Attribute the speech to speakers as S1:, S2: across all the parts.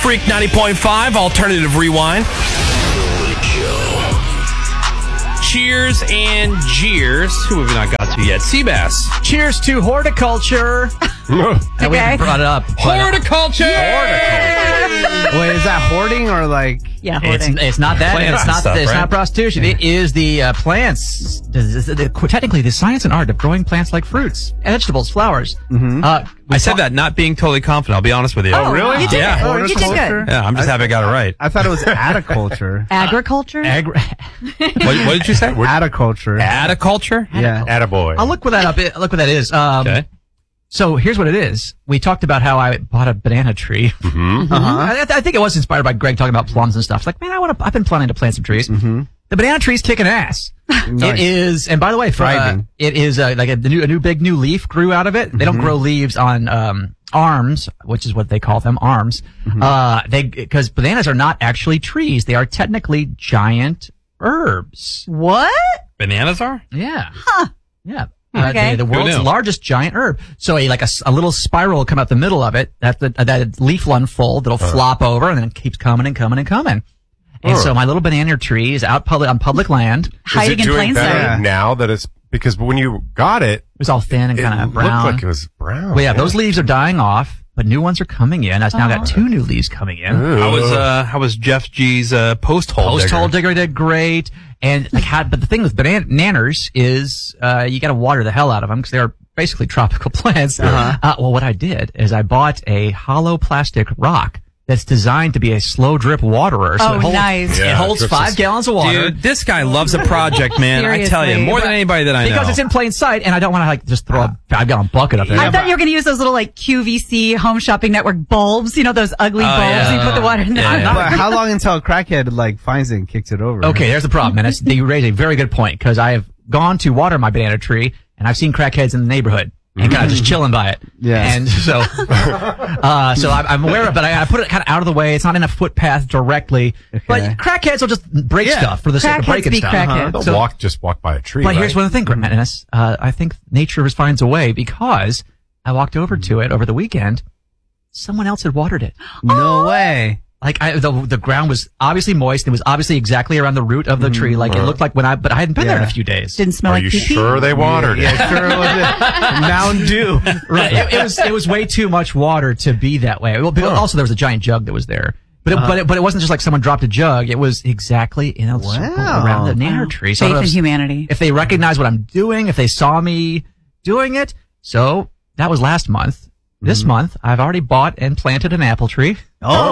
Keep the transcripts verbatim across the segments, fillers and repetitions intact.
S1: Freak ninety point five, Alternative Rewind. Cheers and jeers. Who have we not got to yet? Seabass.
S2: Cheers to horticulture.
S3: Okay.
S2: We haven't brought it up. but, uh,
S1: Horticulture! Horticulture.
S4: Wait, is that hoarding or like?
S3: Yeah,
S2: It's,
S3: hoarding.
S2: it's not that.
S1: Plant
S2: It's not.
S1: stuff,
S2: it's
S1: right?
S2: not prostitution. It is the uh, plants. the- the- the- Technically, the science and art of growing plants like fruits, vegetables, flowers.
S4: Mm-hmm.
S2: Uh, we
S1: I said
S2: talk-
S1: that not being totally confident. I'll be honest with you.
S3: Oh, really? You did
S1: Yeah.
S3: it.
S4: Oh,
S3: You did
S4: horticulture?
S3: good.
S1: Yeah, I'm just happy I got it right.
S4: I thought it was aticulture.
S3: Agriculture?
S2: Agri-
S1: What, what did you say?
S4: Aticulture.
S1: Aticulture?
S4: Yeah.
S5: Attaboy.
S2: I'll look what that up. Look what that is. Um,
S1: Okay.
S2: So here's what it is. We talked about how I bought a banana tree.
S5: Mm-hmm.
S4: Uh-huh.
S2: I, I think it was inspired by Greg talking about plums and stuff. It's like, man, I want to. I've been planning to plant some trees.
S4: Mm-hmm.
S2: The banana tree's kicking ass. It
S4: Nice.
S2: is, and by the way, for, uh,
S4: Thriving.
S2: it is uh, like a, the new, a new big new leaf grew out of it. They don't
S4: Mm-hmm.
S2: grow leaves on um, arms, which is what they call them, arms.
S4: Mm-hmm.
S2: Uh, they because bananas are not actually trees; they are technically giant herbs.
S3: What?
S1: Bananas are?
S2: Yeah. Huh. Yeah. Uh,
S3: Okay.
S2: the, the
S1: Who
S2: world's
S1: knew?
S2: largest giant herb. So a like a, s- a little spiral will come out the middle of it. That that, that leaf will unfold. It'll flop over and then it keeps coming and coming and coming. And
S5: Huh.
S2: so my little banana tree is out public on public land. It
S3: Hiding
S5: Is
S3: in
S5: it
S3: plain
S5: doing better
S3: sight.
S4: sight.
S5: now that it's because when you got it,
S2: was all thin and
S5: it
S2: kind of
S5: looked
S2: brown.
S5: like it was brown.
S2: Well, yeah, those leaves are dying off, but new ones are coming in. I've now got two new leaves coming in.
S5: Ooh.
S1: How was uh how was Jeff G's uh post hole
S2: Post hole
S1: digger?
S2: digger did great. And like, how, but the thing with banana nanners is, uh, you got to water the hell out of them because they're basically tropical plants. Uh-huh. Uh, well, what I did is I bought a hollow plastic rock that's designed to be a slow drip waterer. So
S3: Oh,
S2: it holds,
S3: nice.
S5: Yeah,
S2: it holds
S5: drips
S2: five
S5: is-
S2: gallons of water.
S1: Dude, this guy loves a project, man. I tell you,
S3: Seriously.
S1: more than anybody that I know.
S2: Because it's in plain sight, and I don't want to like just throw a five gallon bucket up there.
S3: I thought you were going to use those little like Q V C Home Shopping Network bulbs. You know those ugly
S1: Oh,
S3: bulbs.
S1: yeah.
S3: You put the water in there.
S1: Yeah, yeah.
S4: But how long until a crackhead like finds it and kicks it over?
S2: Okay, there's the problem, and it's, you raise a very good point because I have gone to water my banana tree, and I've seen crackheads in the neighborhood and kind of just chilling by it.
S4: Yeah.
S2: And so, uh, so I'm, I'm aware of it, but I, I put it kind of out of the way. It's not in a footpath directly, but
S4: Okay.
S2: crackheads will just break
S1: Yeah.
S2: stuff for the sake of
S3: Crackheads
S2: breaking
S3: be
S2: stuff.
S3: crackheads.
S5: They'll
S2: So-
S5: walk, just walk by a tree.
S2: But
S5: right?
S2: here's one of the things, Dennis. Uh, I think nature finds a way because I walked over to it over the weekend. Someone else had watered it.
S4: No way.
S2: Like I, the the ground was obviously moist. It was obviously exactly around the root of the tree. Like it looked like when I, but I hadn't been there in a
S4: Yeah.
S2: few days.
S3: Didn't smell
S5: Are
S3: like
S5: you
S3: pee-pee.
S5: sure they watered it?
S4: Yeah, sure it was it. Mountain Dew.
S2: Right. It, it was it was way too much water to be that way. Well, because also there was a giant jug that was there. But it, but it, but it wasn't just like someone dropped a jug. It was exactly in a circle
S4: Wow.
S2: around the nanner tree. So I
S3: Faith
S2: don't
S3: in
S2: know if-
S3: humanity.
S2: if they recognize what I'm doing, if they saw me doing it. So that was last month. This month, I've already bought and planted an apple tree.
S4: Oh,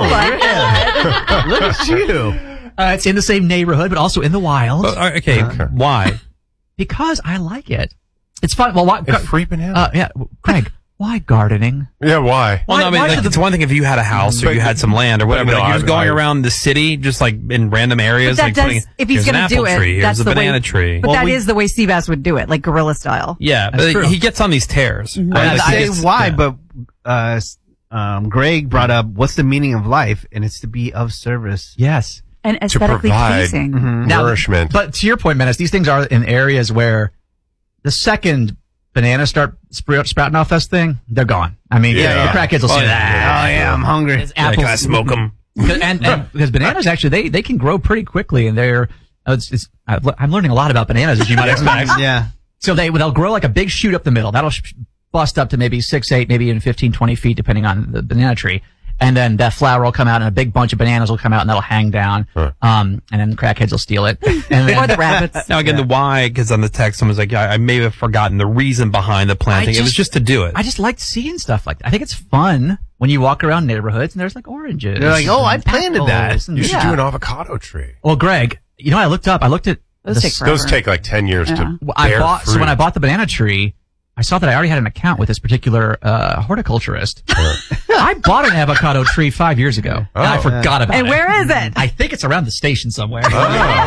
S4: yeah. Look at you.
S2: Uh, it's in the same neighborhood, but also in the wild
S1: Uh, okay, why?
S2: because I like it. It's fun. Well, why,
S5: And free banana.
S2: uh, yeah, Greg, why gardening?
S5: yeah, why?
S1: Well, no, I mean,
S2: why
S1: like,
S2: should
S1: it's
S2: the-
S1: one thing if you had a house or
S5: But-
S1: you had some land or whatever.
S5: but no,
S1: like, you're just
S5: I-
S1: going
S5: I-
S1: around the city, just like in random areas,
S3: But that
S1: like
S3: does,
S1: putting,
S3: if he's
S1: here's an
S3: going to
S1: apple
S3: do it,
S1: tree, here's
S3: that's
S1: a
S3: the
S1: banana
S3: way,
S1: tree.
S3: But
S4: Well,
S3: that
S4: we-
S3: is the way Seabass would do it, like gorilla style.
S1: Yeah,
S2: That's
S1: but
S2: true.
S1: he gets on these tears.
S3: Mm-hmm.
S1: Right?
S4: I
S1: Like, he
S4: say
S1: gets-
S4: why,
S1: yeah.
S4: but uh, s- um, Greg brought up what's the meaning of life, and it's to be of service.
S2: Yes.
S3: And
S5: To
S3: aesthetically
S5: provide
S3: pleasing.
S2: Now,
S5: nourishment.
S2: But to your point, Menace, these things are in areas where the second bananas start sprout, sprouting off this thing, they're gone. I mean,
S5: Yeah.
S2: the crackheads will
S1: Oh,
S2: see
S1: yeah.
S2: that.
S4: Oh yeah, I'm hungry.
S2: It's
S1: Yeah,
S2: apples.
S1: can I smoke them?
S2: and, and because bananas actually they they can grow pretty quickly, and they're uh, it's, it's, I'm learning a lot about bananas, as you might expect.
S4: Yeah.
S2: So they they'll grow like a big shoot up the middle. That'll sh- bust up to maybe six, eight, maybe even fifteen, twenty feet, depending on the banana tree. And then that flower will come out, and a big bunch of bananas will come out, and that'll hang down.
S5: Huh.
S2: Um, and then crackheads will steal it. And then,
S3: Or the rabbits.
S1: Now again, the why, because on the text, someone's like, I, I may have forgotten the reason behind the planting.
S2: I
S1: it was
S2: just-
S1: just to do it.
S2: I just like seeing stuff like that. I think it's fun when you walk around neighborhoods and there's like oranges.
S4: They're like, oh, I
S2: and
S4: planted that.
S2: apples and-
S5: you should
S2: yeah.
S5: do an avocado tree.
S2: Well, Greg, you know, I looked up. I looked at
S3: Those
S2: the
S3: take
S2: s-
S3: forever.
S5: Those take like ten years
S3: Yeah.
S5: to
S2: Well, I
S5: bear
S2: bought
S5: fruit.
S2: so when I bought the banana tree, I saw that I already had an account with this particular uh, horticulturist. I bought an avocado tree five years ago, and I
S5: Oh.
S2: forgot about
S3: And
S2: it.
S3: where is it?
S2: I think it's around the station somewhere.
S5: Oh.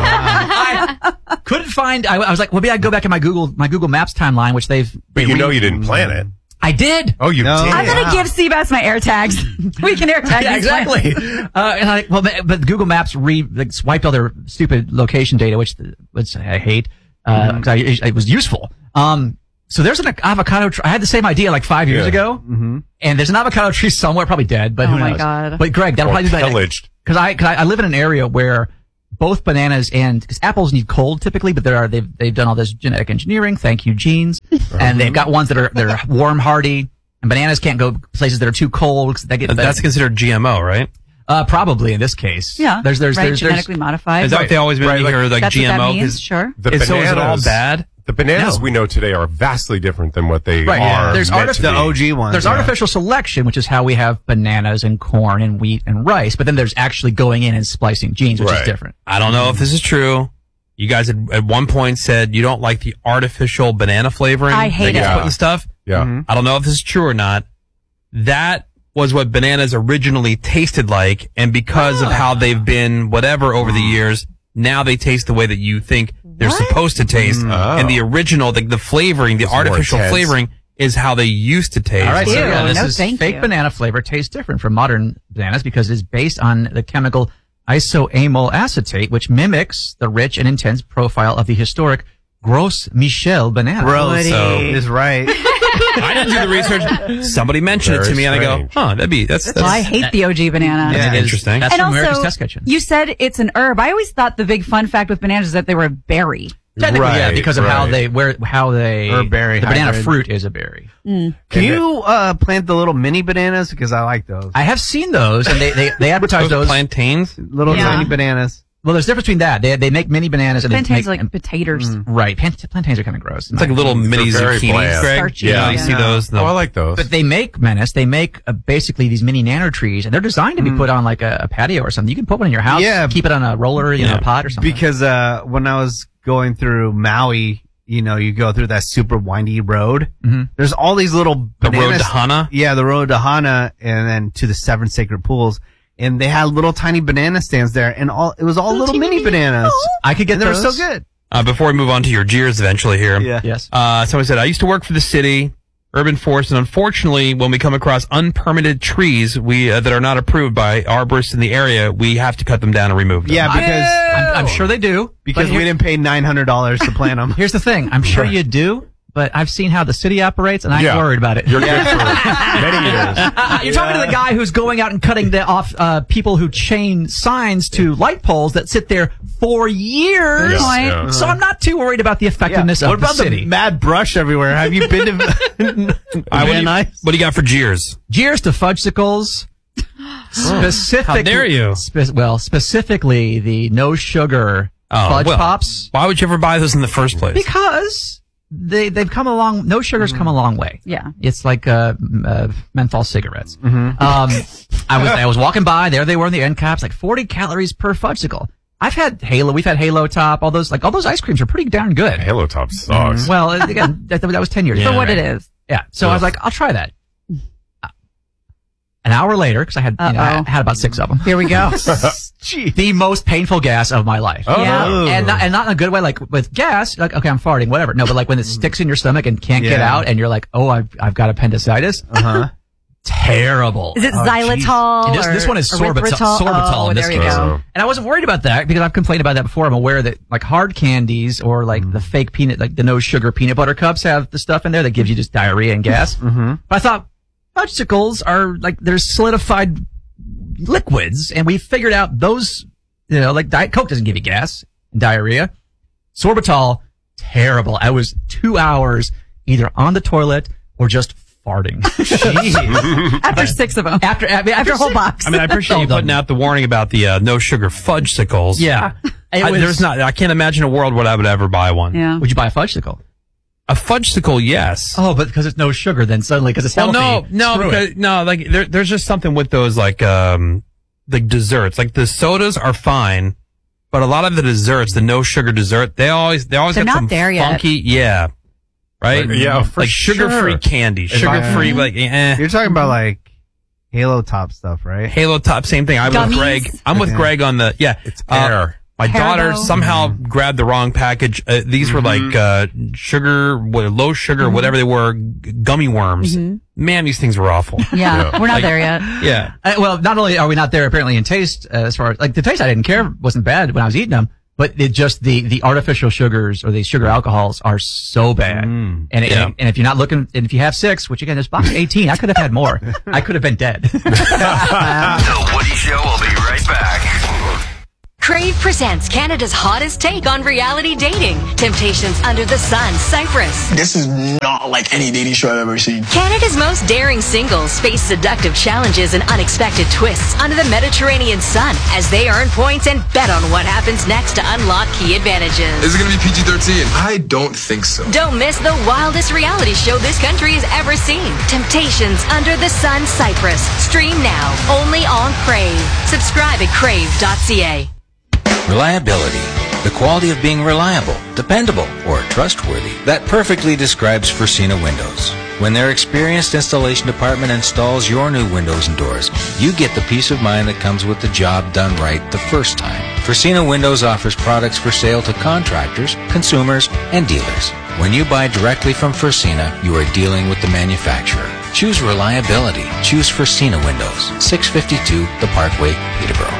S2: I couldn't find. I, I was like, well, maybe I'd go back in my Google my Google Maps timeline, which they've.
S5: But
S2: they
S5: you
S2: re-
S5: know you didn't plant it.
S2: I did.
S5: Oh, you
S4: No.
S5: did.
S3: I'm going to
S4: Wow.
S3: give Seabass my air tags. We can air tag
S2: Yeah,
S3: these plants.
S2: exactly. uh, and I, well, but but Google Maps re like, swiped all their stupid location data, which which I hate. Uh, 'cause I, it was useful. Um, So there's an avocado tree. I had the same idea like five years
S5: Yeah.
S2: ago. Mm-hmm. And there's an avocado tree somewhere, probably dead, but
S3: Oh
S2: who
S3: my
S2: knows?
S3: God.
S2: But Greg, that'll
S5: Or
S2: probably be better.
S5: pillaged.
S2: Cause I, cause I, I live in an area where both bananas and, cause apples need cold typically, but there are, they've, they've done all this genetic engineering. Thank you, genes. And they've got ones that are, they're warm hardy, and bananas can't go places that are too cold. 'Cause they get,
S1: That's considered G M O, right?
S2: uh, probably in this case.
S3: Yeah.
S2: There's, there's,
S3: right,
S2: there's, there's,
S3: genetically modified.
S1: Is that what they always been
S5: Right, like-
S1: here, like
S3: That's
S1: G M O?
S3: what that means.
S1: 'Cause-
S3: Sure.
S5: The
S1: Is- so is it all
S5: bananas-
S1: bad?
S5: The bananas
S2: No.
S5: we know today are vastly different than what they
S2: Right,
S5: are.
S2: yeah. There's
S5: meant
S2: artif-
S5: to
S4: The
S5: be.
S4: O G ones.
S2: There's
S4: yeah.
S2: artificial selection, which is how we have bananas and corn and wheat and rice, but then there's actually going in and splicing genes, which
S5: Right.
S2: is different.
S1: I don't know if this is true. You guys had at one point said you don't like the artificial banana flavoring.
S3: I hate
S1: they
S3: it.
S1: get
S5: Yeah.
S1: put in stuff.
S5: Yeah.
S1: I don't know if this is true or not. That was what bananas originally tasted like, and because of how they've been whatever over the years, now they taste the way that you think they're supposed to taste.
S5: Oh.
S1: And the original, the, the flavoring, the
S5: It's more
S1: artificial
S5: intense.
S1: flavoring is how they used to taste.
S2: All right, so
S3: Ew,
S2: yeah, this
S3: no
S2: is
S3: thank
S2: fake
S3: you.
S2: banana flavor tastes different from modern bananas because it's based on the chemical isoamyl acetate, which mimics the rich and intense profile of the historic Gros Michel banana.
S4: Gross.
S1: So-
S4: is right.
S1: I didn't do the research. Somebody mentioned it
S5: Very
S1: to me, and I go,
S5: strange.
S1: "Huh, that'd be that's that's."
S3: Well, I hate the O G banana.
S1: That's
S2: It is-
S1: interesting.
S2: That's
S3: And
S2: from America's
S3: also,
S2: Test Kitchen.
S3: you said it's an herb. I always thought the big fun fact with bananas is that they were a berry.
S2: Technically, yeah,
S5: Right,
S2: because of how
S5: right.
S2: they where how they
S4: Or berry
S2: the banana
S4: hybrid.
S2: fruit is a berry.
S4: Can you uh, plant the little mini bananas? Because I like those.
S2: I have seen those, and they they, they advertise
S1: Those
S2: those.
S1: plantains.
S4: Little
S3: Yeah.
S4: tiny bananas.
S2: Well, there's a difference between that. They they make mini bananas and
S3: Plantains
S2: they
S3: are
S2: make
S3: like potatoes.
S2: right. Plant- plantains are kind of gross.
S1: It's like little mini
S5: very
S1: zucchinis,
S5: bland.
S1: Greg.
S3: Starchy,
S1: Yeah, you
S3: yeah.
S1: see those.
S5: Oh, I like those.
S2: But they make menace. They make uh, basically these mini nano trees, and they're designed to be put on like a, a patio or something. You can put one in your house.
S4: Yeah.
S2: Keep it on a roller, you know,
S1: Yeah.
S2: a pot or something.
S4: Because uh, when I was going through Maui, you know, you go through that super windy road.
S2: Mm-hmm.
S4: There's all these little
S1: The
S4: bananas.
S1: road to Hana.
S4: Yeah, the road to Hana, and then to the seven sacred pools. And they had little tiny banana stands there, and all it was all little, mini bananas.
S2: I could get
S4: And they were
S2: those.
S4: so good.
S1: Uh, before we move on to your jeers eventually here.
S4: Yeah.
S2: Yes.
S1: Uh, someone said, I used to work for the city, urban forest, and unfortunately, when we come across unpermitted trees we uh, that are not approved by arborists in the area, we have to cut them down and remove them.
S4: Yeah, because
S2: I'm, I'm sure they do.
S4: because
S2: but
S4: we
S2: here-
S4: didn't pay nine hundred dollars to plant them.
S2: Here's the thing. I'm sure you do, but I've seen how the city operates, and I ain't
S5: Yeah.
S2: worried about it.
S5: You're good for many years.
S2: You're talking to the guy who's going out and cutting the off uh, people who chain signs to light poles that sit there for years.
S3: Good point.
S5: Yeah.
S2: So I'm not too worried about the effectiveness
S4: What
S2: of the
S4: about the,
S2: city.
S4: mad brush everywhere? Have you been to
S1: Uh, what, do
S4: Van
S1: you,
S4: Nuys?
S1: what do you got for jeers?
S2: Cheers to fudgesicles. Specifically,
S1: How dare you.
S2: Spe- well, specifically the no sugar
S1: Oh,
S2: fudge
S1: well,
S2: pops,
S1: Why would you ever buy those in the first place?
S2: because they they've come a long. No sugar's come a long way.
S3: Yeah.
S2: It's like uh, m- uh, menthol cigarettes. Um, I was I was walking by. There they were in the end caps, like forty calories per fudgesicle. I've had Halo. We've had Halo Top. All those like all those ice creams are pretty darn good.
S5: Halo Top sucks.
S2: Well, again, that, that was ten years
S1: Yeah.
S2: ago.
S3: For what
S2: right?
S3: it is.
S2: Yeah. So I was like, I'll try that. An hour later, because I had you know, I
S3: Uh-oh.
S2: had about six of them.
S3: Here we go.
S2: The most painful gas of my life.
S5: Oh,
S3: Yeah.
S5: no.
S2: And not, and not in a good way, like with gas, like, okay, I'm farting, whatever. No, but like when it sticks in your stomach and can't get
S4: Yeah.
S2: out and you're like, oh, I've, I've got appendicitis.
S4: Uh-huh.
S2: Terrible.
S3: Is it
S2: Oh,
S3: xylitol?
S2: geez. This, this
S3: or
S2: one is sorbitol.
S3: erythritol?
S2: Sorbitol
S3: Oh,
S2: in this
S3: there you
S2: case.
S3: go.
S5: Uh,
S2: And I wasn't worried about that because I've complained about that before. I'm aware that like hard candies or like the fake peanut, like the no sugar peanut butter cups have the stuff in there that gives you just diarrhea and gas. Mm-hmm. But I thought fudgesicles are like, they're solidified liquids, and we figured out those, you know, like Diet Coke doesn't give you gas and diarrhea. Sorbitol, terrible. I was two hours either on the toilet or just farting.
S3: After six of them.
S2: after, after,
S3: After a whole box.
S1: I mean, I appreciate you putting out the warning about the uh, no sugar fudgesicles.
S2: Yeah. It
S1: I,
S2: was-
S1: there's not. I can't imagine a world where I would ever buy one.
S3: Yeah.
S2: Would you buy a fudgesicle?
S1: A fudgesicle, yes.
S2: Oh, but because it's no sugar, then suddenly because it's
S1: well,
S2: healthy.
S1: no, no,
S2: screw
S1: because
S2: it.
S1: no, like there, there's just something with those like um like desserts. Like the sodas are fine, but a lot of the desserts, the no sugar dessert, they always they always
S3: They're
S1: got
S3: not
S1: some
S3: there yet.
S1: funky, yeah, right,
S5: Like, yeah, for
S1: like sugar free
S5: sure.
S1: candy,
S5: If
S1: sugar free
S4: I-
S1: like eh.
S4: You're talking about like Halo Top stuff, right?
S1: Halo Top, same thing. I'm
S3: Gummies?
S1: with Greg. I'm with
S4: Yeah.
S1: Greg on the yeah.
S5: It's
S1: uh,
S5: air.
S1: My daughter
S3: Haribo.
S1: somehow grabbed the wrong package. Uh, these were like uh, sugar, what, low sugar, whatever they were, g- gummy worms. Man, these things were awful.
S3: Yeah. We're not
S1: Like-
S3: there yet.
S1: Yeah.
S2: Uh, well, not only are we not there apparently in taste, uh, as far as like the taste, I didn't care wasn't bad when I was eating them, but it just the the artificial sugars or the sugar alcohols are so bad.
S4: Mm.
S2: And,
S1: Yeah.
S2: and and if you're not looking, and if you have six, which again this box eighteen, I could have had more. I could have been dead.
S6: The Woody Show will be right back.
S7: Crave presents Canada's hottest take on reality dating. Temptations Under the Sun, Cyprus.
S8: This is not like any dating show I've ever seen.
S7: Canada's most daring singles face seductive challenges and unexpected twists under the Mediterranean sun as they earn points and bet on what happens next to unlock key advantages.
S9: Is it going to be P G thirteen? I don't think so.
S7: Don't miss the wildest reality show this country has ever seen. Temptations Under the Sun, Cyprus. Stream now, only on Crave. Subscribe at crave dot c a.
S10: Reliability. The quality of being reliable, dependable, or trustworthy. That perfectly describes Fresina Windows. When their experienced installation department installs your new windows and doors, you get the peace of mind that comes with the job done right the first time. Fresina Windows offers products for sale to contractors, consumers, and dealers. When you buy directly from Fresina, you are dealing with the manufacturer. Choose reliability. Choose Fresina Windows. six fifty-two The Parkway, Peterborough.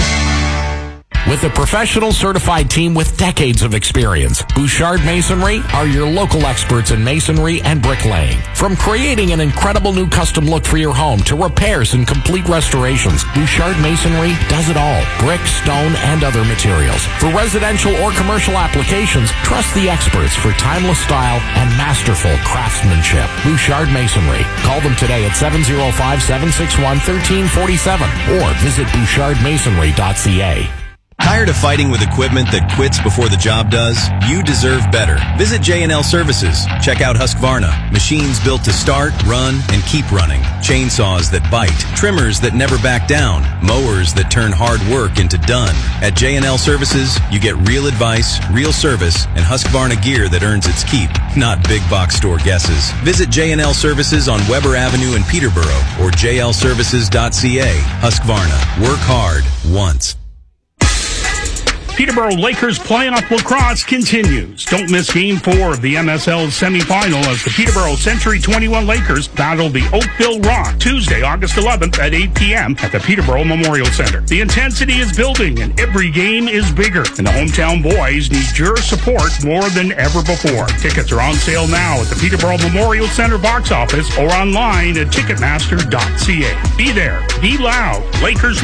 S11: With a professional certified team with decades of experience, Bouchard Masonry are your local experts in masonry and bricklaying. From creating an incredible new custom look for your home to repairs and complete restorations, Bouchard Masonry does it all. Brick, stone, and other materials. For residential or commercial applications, trust the experts for timeless style and masterful craftsmanship. Bouchard Masonry. Call them today at seven oh five, seven six one, one three four seven or visit bouchard masonry dot c a.
S12: Tired of fighting with equipment that quits before the job does? You deserve better. Visit J and L Services. Check out Husqvarna. Machines built to start, run, and keep running. Chainsaws that bite. Trimmers that never back down. Mowers that turn hard work into done. At J and L Services, you get real advice, real service, and Husqvarna gear that earns its keep, not big box store guesses. Visit J and L Services on Weber Avenue in Peterborough or j l services dot c a. Husqvarna. Work hard. Once.
S13: Peterborough Lakers playoff lacrosse continues. Don't miss Game four of the M S L semifinal as the Peterborough Century twenty-one Lakers battle the Oakville Rock Tuesday, August eleventh at eight p.m. at the Peterborough Memorial Center. The intensity is building and every game is bigger, and the hometown boys need your support more than ever before. Tickets are on sale now at the Peterborough Memorial Center box office or online at ticketmaster dot c a. Be there, be loud. Lakers